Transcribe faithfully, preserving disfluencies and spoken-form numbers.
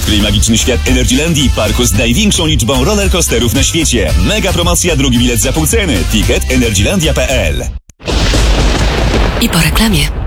Odkryj magiczny świat Energylandii, parku z największą liczbą rollercoasterów na świecie. Mega promocja, drugi bilet za pół ceny. Ticket energylandia kropka p l. I po reklamie.